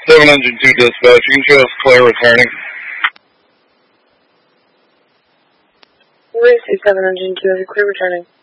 7 Engine 2 dispatch, you can show us Claire returning. Where is 7 Engine 2, is it clear returning?